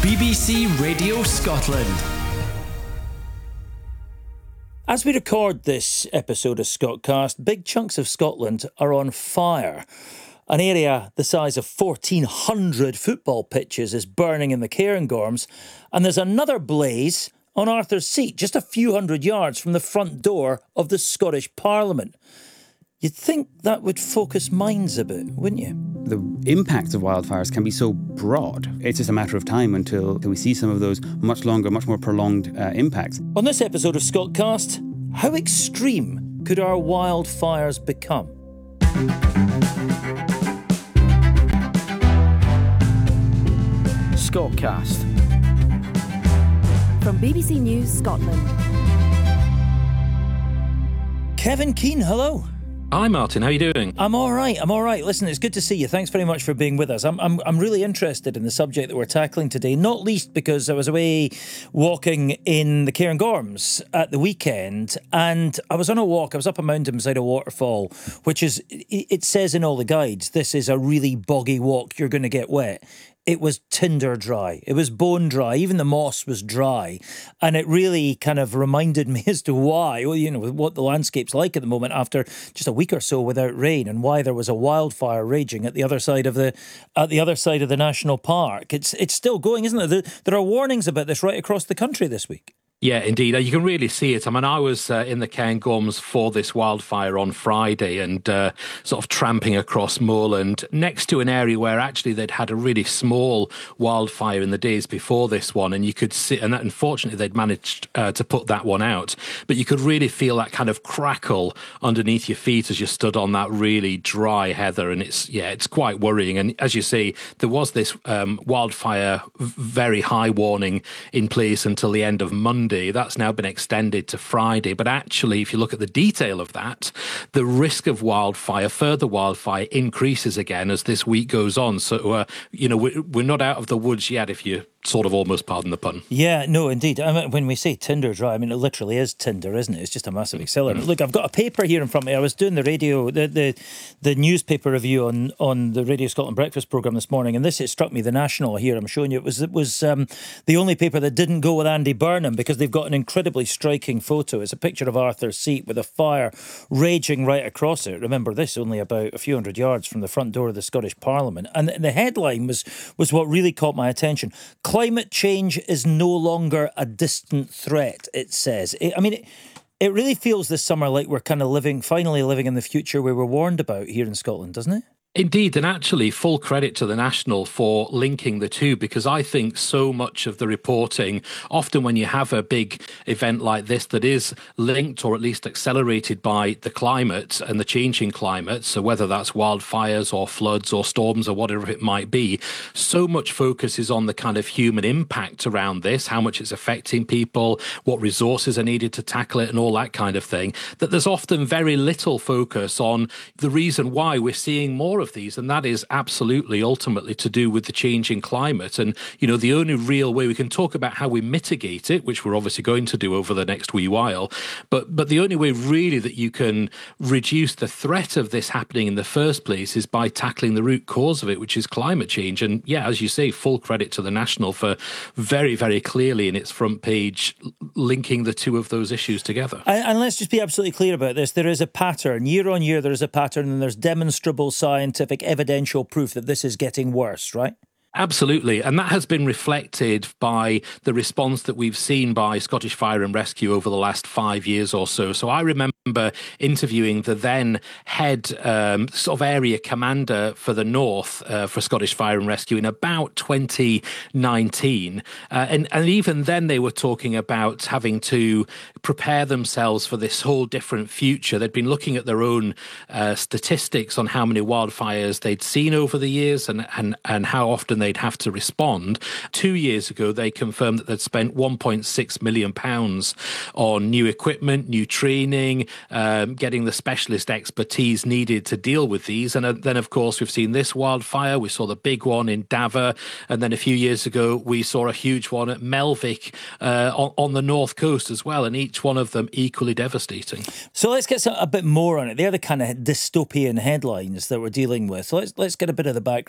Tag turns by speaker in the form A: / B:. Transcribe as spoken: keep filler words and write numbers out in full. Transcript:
A: B B C Radio Scotland.
B: As we record this episode of Scotcast, big chunks of Scotland are on fire. An area the size of fourteen hundred football pitches is burning in the Cairngorms, and there's another blaze on Arthur's Seat, just a few hundred yards from the front door of the Scottish Parliament. You'd think that would focus minds a bit, wouldn't you?
C: The impact of wildfires can be so broad. It's just a matter of time until, until we see some of those much longer, much more prolonged uh, impacts.
B: On this episode of Scotcast, how extreme could our wildfires become?
A: Scotcast.
D: From B B C News Scotland.
B: Kevin Keane, hello.
E: Hi Martin, how are you doing?
B: I'm all right, I'm all right. Listen, it's good to see you. Thanks very much for being with us. I'm I'm I'm really interested in the subject that we're tackling today, not least because I was away walking in the Cairngorms at the weekend, and I was on a walk. I was up a mountain beside a waterfall, which is, it says in all the guides, this is a really boggy walk, you're going to get wet. It was tinder dry. It was bone dry. Even the moss was dry. And it really kind of reminded me as to why, well, you know, what the landscape's like at the moment after just a week or so without rain, and why there was a wildfire raging at the other side of the at the other side of the national park. It's it's still going, isn't it? There, there are warnings about this right across the country this week.
E: Yeah, indeed. You can really see it. I mean, I was uh, in the Cairngorms for this wildfire on Friday and uh, sort of tramping across moorland next to an area where actually they'd had a really small wildfire in the days before this one. And you could see, and that, unfortunately, they'd managed uh, to put that one out. But you could really feel that kind of crackle underneath your feet as you stood on that really dry heather. And it's, yeah, it's quite worrying. And as you see, there was this um, wildfire very high warning in place until the end of Monday. That's now been extended to Friday. But actually, if you look at the detail of that, the risk of wildfire, further wildfire, increases again as this week goes on. So, uh, you know, we're, we're not out of the woods yet, if you sort of almost pardon the pun.
B: Yeah, no, indeed. I mean, when we say tinder dry, I mean, it literally is tinder, isn't it? It's just a massive accelerant. Mm. Look, I've got a paper here in front of me. I was doing the radio, the the, the newspaper review on, on the Radio Scotland Breakfast programme this morning, and this, it struck me, the National here, I'm showing you, it was it was um, the only paper that didn't go with Andy Burnham, because they've got an incredibly striking photo. It's a picture of Arthur's Seat with a fire raging right across it. Remember, this only about a few hundred yards from the front door of the Scottish Parliament. And the headline was, was what really caught my attention. Climate change is no longer a distant threat, it says. It, I mean, it, it really feels this summer like we're kind of living, finally living in the future we were warned about here in Scotland, doesn't it?
E: Indeed, and actually full credit to the National for linking the two, because I think so much of the reporting, often when you have a big event like this that is linked or at least accelerated by the climate and the changing climate, so whether that's wildfires or floods or storms or whatever it might be, so much focus is on the kind of human impact around this, how much it's affecting people, what resources are needed to tackle it and all that kind of thing, that there's often very little focus on the reason why we're seeing more of these, and that is absolutely ultimately to do with the changing climate. And, you know, the only real way we can talk about how we mitigate it, which we're obviously going to do over the next wee while, but but the only way really that you can reduce the threat of this happening in the first place is by tackling the root cause of it, which is climate change. And yeah, as you say, full credit to the National for very, very clearly in its front page linking the two of those issues together.
B: And, and let's just be absolutely clear about this. There is a pattern. Year on year, there is a pattern, and there's demonstrable science scientific evidential proof that this is getting worse, right?
E: Absolutely. And that has been reflected by the response that we've seen by Scottish Fire and Rescue over the last five years or so. So I remember interviewing the then head um, sort of area commander for the North uh, for Scottish Fire and Rescue in about twenty nineteen. Uh, and, and even then they were talking about having to prepare themselves for this whole different future. They'd been looking at their own uh, statistics on how many wildfires they'd seen over the years and, and, and how often they'd have to respond. Two years ago, they confirmed that they'd spent one point six million pounds on new equipment, new training, um, getting the specialist expertise needed to deal with these. And uh, then, of course, we've seen this wildfire. We saw the big one in Dava. And then a few years ago, we saw a huge one at Melvick uh, on, on the north coast as well. And each one of them equally devastating.
B: So let's get some, a bit more on it. They're the kind of dystopian headlines that we're dealing with. So let's, let's get a bit of the background.